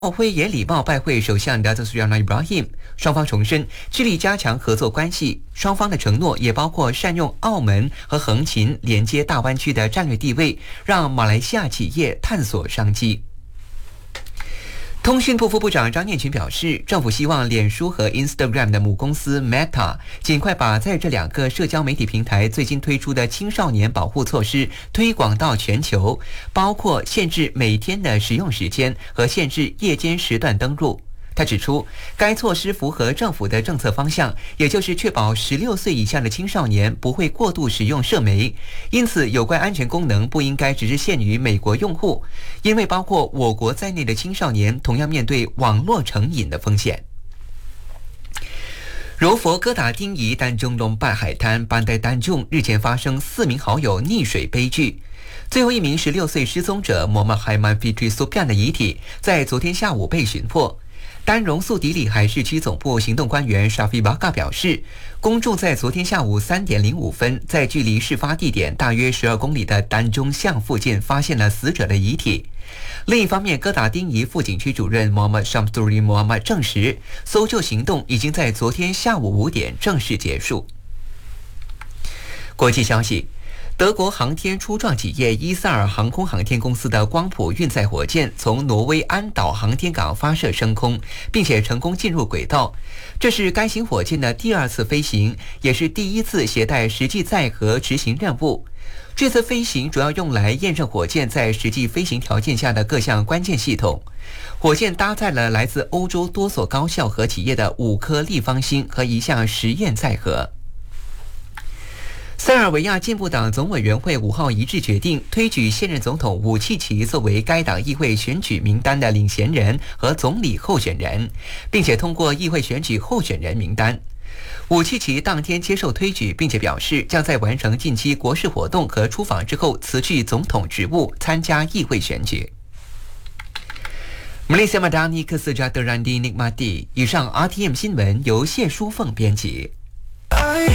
辉也礼貌拜会首相Datuk Seri Anwar Ibrahim，双方重申致力加强合作关系。双方的承诺也包括善用澳门和横琴连接大湾区的战略地位，让马来西亚企业探索商机。通讯部副部长张念群表示，政府希望脸书和 Instagram 的母公司 Meta 尽快把在这两个社交媒体平台最近推出的青少年保护措施推广到全球，包括限制每天的使用时间和限制夜间时段登入。他指出，该措施符合政府的政策方向，也就是确保16岁以下的青少年不会过度使用社媒，因此有关安全功能不应该只是限于美国用户，因为包括我国在内的青少年同样面对网络成瘾的风险。柔佛哥打丁仪丹中龙拜海滩班代丹中日前发生4名好友溺水悲剧，最后一名16岁失踪者摩曼海曼菲追苏变的遗体在昨天下午被寻获。丹荣素迪里海市区总部行动官员沙菲巴嘎表示，公众在昨天下午3点05分，在距离事发地点大约12公里的丹中巷附近发现了死者的遗体。另一方面，哥打丁仪副警区主任 Muhammad Shamsuri Muhammad 证实，搜救行动已经在昨天下午5点正式结束。国际消息，德国航天初创企业伊萨尔航空航天公司的光谱运载火箭从挪威安岛航天港发射升空，并且成功进入轨道。这是该型火箭的第2次飞行，也是第1次携带实际载荷执行任务。这次飞行主要用来验证火箭在实际飞行条件下的各项关键系统。火箭搭载了来自欧洲多所高校和企业的5颗立方星和1项实验载荷。塞尔维亚进步党总委员会5号一致决定推举现任总统武契奇作为该党议会选举名单的领衔人和总理候选人，并且通过议会选举候选人名单。武契奇当天接受推举，并且表示将在完成近期国事活动和出访之后辞去总统职务，参加议会选举。Malaysia Madani Kesejahteraan dinikmati。以上 RTM 新闻由谢淑凤编辑。